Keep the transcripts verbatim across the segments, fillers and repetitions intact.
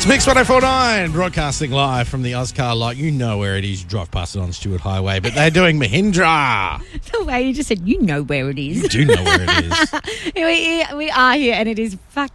It's Mix one oh four point nine, broadcasting live from the Oscar lot. You know where it is. You drive past it on Stewart Highway, but they're doing Mahindra. The way you just said, you know where it is. You do know where it is. we, we are here, and it is fuck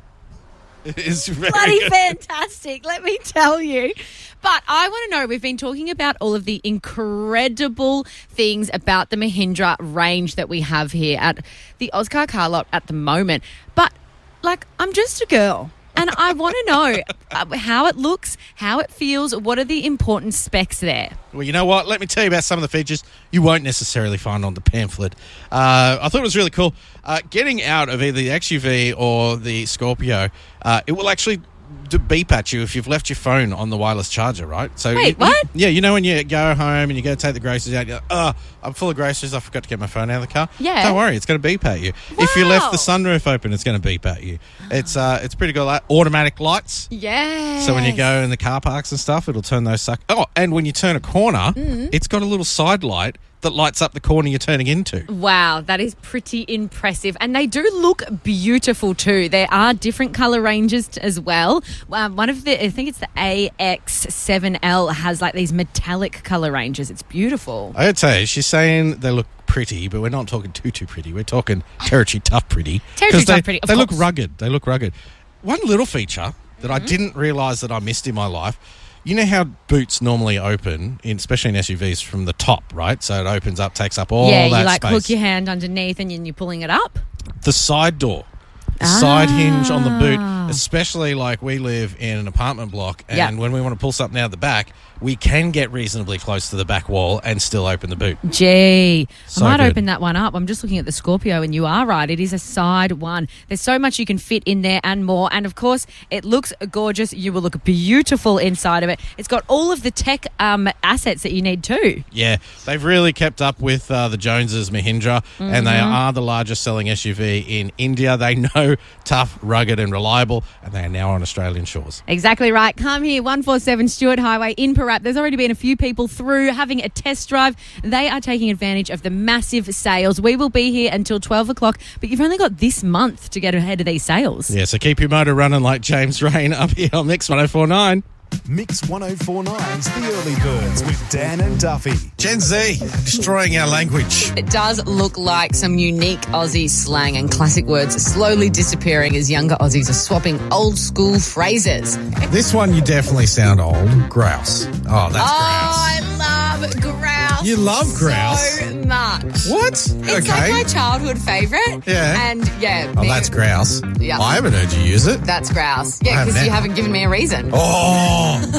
It is very bloody good. fantastic, let me tell you. But I want to know, we've been talking about all of the incredible things about the Mahindra range that we have here at the Oscar car lot at the moment. But, like, I'm just a girl. And I want to know uh, how it looks, how it feels, what are the important specs there? Well, you know what? Let me tell you about some of the features you won't necessarily find on the pamphlet. Uh, I thought it was really cool. Uh, getting out of either the X U V or the Scorpio, uh, it will actually do beep at you if you've left your phone on the wireless charger, right? So Wait, you- what? you- yeah, you know when you go home and you go take the groceries out, you're like, oh, I'm full of groceries, I forgot to get my phone out of the car. Yeah. Don't worry, it's going to beep at you. If you left the Wow. sunroof open, it's going to beep at you. It's uh, it's pretty good. Like automatic lights. Yeah. So when you go in the car parks and stuff, it'll turn those suck. Oh, and when you turn a corner, Mm-hmm. it's got a little side light that lights up the corner you're turning into. Wow, that is pretty impressive. And they do look beautiful too. There are different colour ranges t- as well. Um, one of the, I think it's the A X seven L has like these metallic colour ranges. It's beautiful. I gotta tell you, she's saying they look pretty, but we're not talking too, too pretty. We're talking territory tough pretty. Territory 'Cause they, tough pretty, of They look course. rugged. They look rugged. One little feature that I Mm-hmm. didn't realise that I missed in my life, you know how boots normally open, in, especially in S U Vs, from the top, right? So it opens up, takes up all yeah, that you like space. hook your hand underneath and then you're pulling it up. The side door, the side hinge on the Ah. boot, especially like we live in an apartment block, and Yep. when we want to pull something out the back, we can get reasonably close to the back wall and still open the boot. Gee, So I might good. open that one up. I'm just looking at the Scorpio and you are right. It is a side one. There's so much you can fit in there and more. And, of course, it looks gorgeous. You will look beautiful inside of it. It's got all of the tech um, assets that you need too. Yeah, they've really kept up with uh, the Joneses Mahindra, and they Mm-hmm. are the largest selling S U V in India. They know tough, rugged and reliable, and they are now on Australian shores. Exactly right. Come here, one forty-seven Stewart Highway in Parap. There's already been a few people through having a test drive. They are taking advantage of the massive sales. We will be here until twelve o'clock, but you've only got this month to get ahead of these sales. Yeah, so keep your motor running like James Rain up here on Mix one oh four point nine. Mix one oh four point nine's The Early Birds with Dan and Duffy. Gen Z, destroying our language. It does look like some unique Aussie slang and classic words are slowly disappearing as younger Aussies are swapping old school phrases. This one, you definitely sound old. Grouse. Oh, that's Oh, I love grouse. You love grouse? so much. grouse. What? It's like my childhood favourite. Yeah. And yeah. Oh, me- that's grouse. Yeah. I haven't heard you use it. That's grouse. Yeah, I because haven't. you haven't given me a reason. Oh.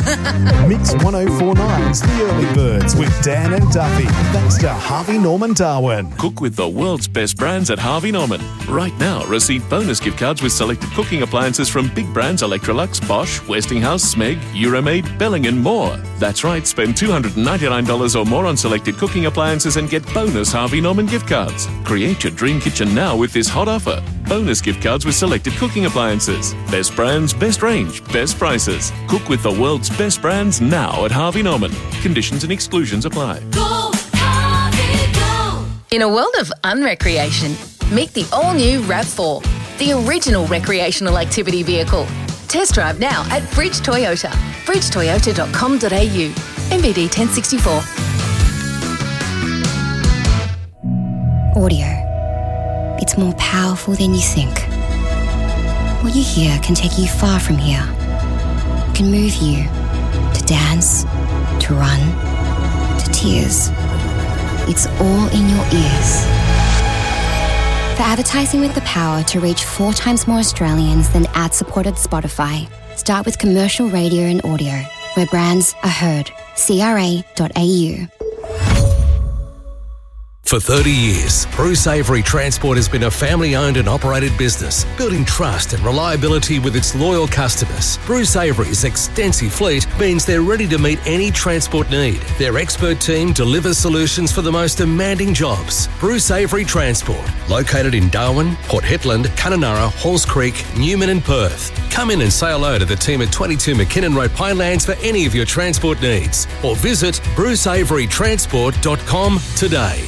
Mix one oh four point nine's The Early Birds with Dan and Duffy. Thanks to Harvey Norman Darwin. Cook with the world's best brands at Harvey Norman. Right now, receive bonus gift cards with selected cooking appliances from big brands Electrolux, Bosch, Westinghouse, Smeg, Euromaid, Belling and more. That's right, spend two hundred ninety-nine dollars or more on selected cooking appliances and get bonus Harvey Norman gift cards. Create your dream kitchen now with this hot offer. Bonus gift cards with selected cooking appliances. Best brands, best range, best prices. Cook with the world's best brands now at Harvey Norman. Conditions and exclusions apply. In a world of unrecreation, meet the all-new RAV four, the original recreational activity vehicle. Test drive now at Bridge Toyota, bridge toyota dot com dot a u, M V D ten sixty-four. Audio. It's more powerful than you think. What you hear can take you far from here. It can move you to dance, to run, to tears. It's all in your ears. For advertising with the power to reach four times more Australians than ad-supported Spotify, start with commercial radio and audio, where brands are heard. C R A dot A U. For thirty years, Bruce Avery Transport has been a family-owned and operated business, building trust and reliability with its loyal customers. Bruce Avery's extensive fleet means they're ready to meet any transport need. Their expert team delivers solutions for the most demanding jobs. Bruce Avery Transport, located in Darwin, Port Hedland, Kununurra, Halls Creek, Newman and Perth. Come in and say hello to the team at twenty-two McKinnon Road, Pinelands for any of your transport needs, or visit bruce avery transport dot com today.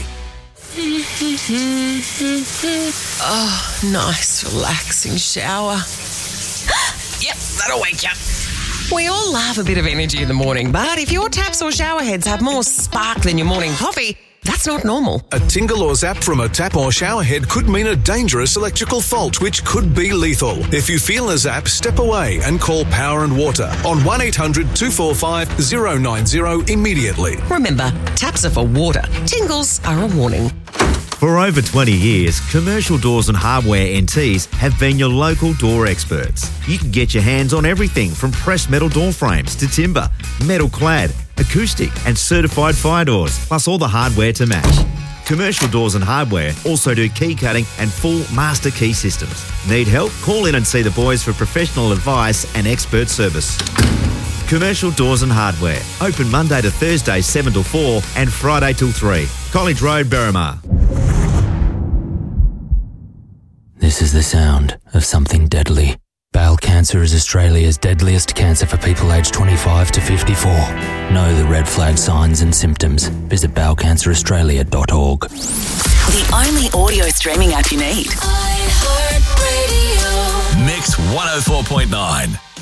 Oh, nice, relaxing shower. Yep, that'll wake you up. We all love a bit of energy in the morning, but if your taps or shower heads have more spark than your morning coffee, that's not normal. A tingle or zap from a tap or shower head could mean a dangerous electrical fault, which could be lethal. If you feel a zap, step away and call Power and Water on one eight hundred two four five zero nine zero immediately. Remember, taps are for water. Tingles are a warning. For over twenty years, Commercial Doors and Hardware N Ts have been your local door experts. You can get your hands on everything from pressed metal door frames to timber, metal clad, acoustic and certified fire doors, plus all the hardware to match. Commercial Doors and Hardware also do key cutting and full master key systems. Need help? Call in and see the boys for professional advice and expert service. Commercial Doors and Hardware. Open Monday to Thursday seven till four and Friday till three. College Road, Berrimah. This is the sound of something deadly. Bowel cancer is Australia's deadliest cancer for people aged twenty-five to fifty-four. Know the red flag signs and symptoms. Visit bowel cancer australia dot org. The only audio streaming app you need. Mix one oh four point nine.